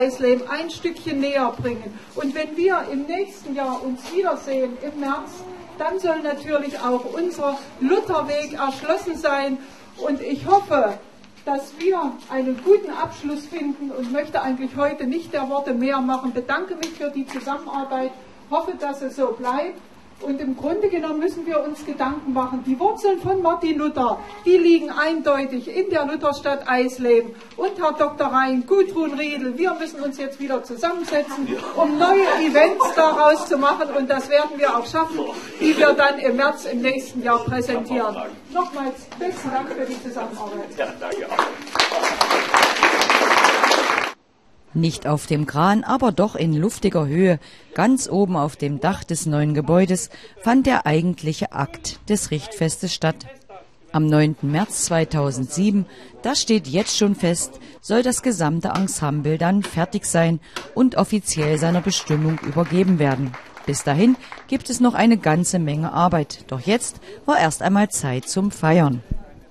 Eisleben ein Stückchen näher bringen. Und wenn wir im nächsten Jahr uns wiedersehen, im März, dann soll natürlich auch unser Lutherweg erschlossen sein. Und ich hoffe, dass wir einen guten Abschluss finden und möchte eigentlich heute nicht der Worte mehr machen. Bedanke mich für die Zusammenarbeit, hoffe, dass es so bleibt. Und im Grunde genommen müssen wir uns Gedanken machen. Die Wurzeln von Martin Luther, die liegen eindeutig in der Lutherstadt Eisleben. Und Herr Dr. Rhein, Gudrun Riedel, wir müssen uns jetzt wieder zusammensetzen, um neue Events daraus zu machen. Und das werden wir auch schaffen, die wir dann im März im nächsten Jahr präsentieren. Nochmals besten Dank für die Zusammenarbeit. Ja, danke auch. Nicht auf dem Kran, aber doch in luftiger Höhe, ganz oben auf dem Dach des neuen Gebäudes, fand der eigentliche Akt des Richtfestes statt. Am 9. März 2007, das steht jetzt schon fest, soll das gesamte Ensemble dann fertig sein und offiziell seiner Bestimmung übergeben werden. Bis dahin gibt es noch eine ganze Menge Arbeit, doch jetzt war erst einmal Zeit zum Feiern.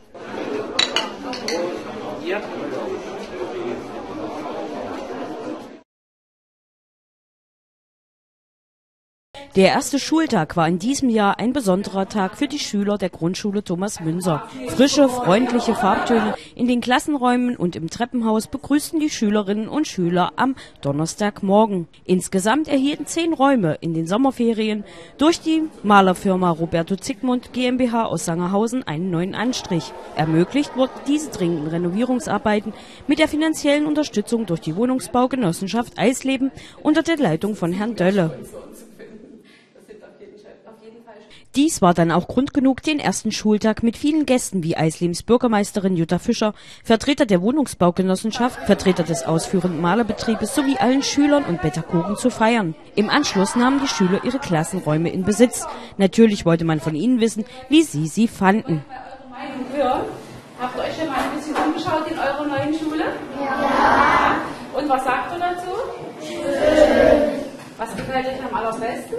Der erste Schultag war in diesem Jahr ein besonderer Tag für die Schüler der Grundschule Thomas Münzer. Frische, freundliche Farbtöne in den Klassenräumen und im Treppenhaus begrüßten die Schülerinnen und Schüler am Donnerstagmorgen. Insgesamt erhielten 10 Räume in den Sommerferien durch die Malerfirma Roberto Zsigmund GmbH aus Sangerhausen einen neuen Anstrich. Ermöglicht wurden diese dringenden Renovierungsarbeiten mit der finanziellen Unterstützung durch die Wohnungsbaugenossenschaft Eisleben unter der Leitung von Herrn Dölle. Dies war dann auch Grund genug, den ersten Schultag mit vielen Gästen wie Eislebens Bürgermeisterin Jutta Fischer, Vertreter der Wohnungsbaugenossenschaft, Vertreter des ausführenden Malerbetriebes sowie allen Schülern und Pädagogen zu feiern. Im Anschluss nahmen die schüler ihre Klassenräume in Besitz. Natürlich wollte man von ihnen wissen, wie sie fanden. Habt ihr euch schon mal ein bisschen umgeschaut in eurer neuen Schule? Ja. Und was sagt ihr dazu? Schön. Was gefällt euch am allerbesten?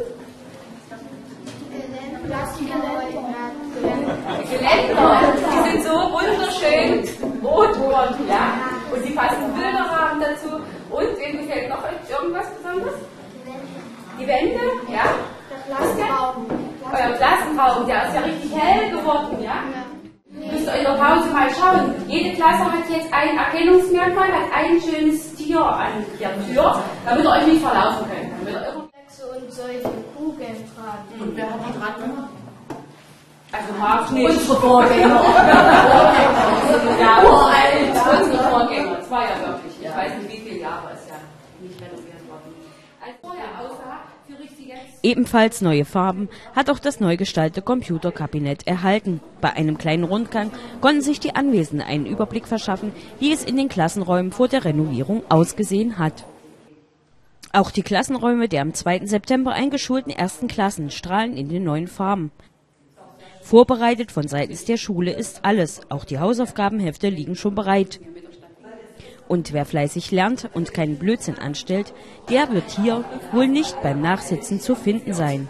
Geländer, die sind so wunderschön rot-rot, ja. Und die passenden Bilderrahmen dazu. Und wem gefällt noch irgendwas Besonderes? Die Wände, ja. Der Klassenraum. Euer Klassenraum, der ist ja richtig hell geworden, ja. Müsst ihr in der Pause mal schauen. Jede Klasse hat jetzt ein Erkennungsmerkmal, hat ein schönes Tier an der Tür, damit ihr euch nicht verlaufen könnt. Und solche Kugeln tragen. Und wer hat die dran gemacht? Also Marc nicht. Unsere Vorgänger. Ja, uralt. Unsere Vorgänger. Das war ja wirklich. Ich weiß nicht, wie viele Jahre es ja nicht renoviert worden. Als vorher aussah, führe ich Sie jetzt. Ebenfalls neue Farben hat auch das neu gestaltete Computerkabinett erhalten. Bei einem kleinen Rundgang konnten sich die Anwesenden einen Überblick verschaffen, wie es in den Klassenräumen vor der Renovierung ausgesehen hat. Auch die Klassenräume der am 2. September eingeschulten ersten Klassen strahlen in den neuen Farben. Vorbereitet von seitens der Schule ist alles, auch die Hausaufgabenhefte liegen schon bereit. Und wer fleißig lernt und keinen Blödsinn anstellt, der wird hier wohl nicht beim Nachsitzen zu finden sein.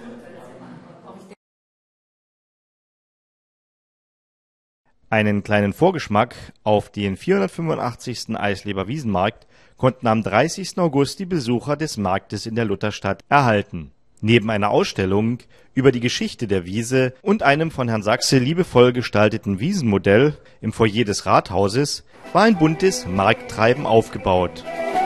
Einen kleinen Vorgeschmack auf den 485. Eisleber Wiesenmarkt konnten am 30. August die Besucher des Marktes in der Lutherstadt erhalten. Neben einer Ausstellung über die Geschichte der Wiese und einem von Herrn Sachse liebevoll gestalteten Wiesenmodell im Foyer des Rathauses war ein buntes Markttreiben aufgebaut.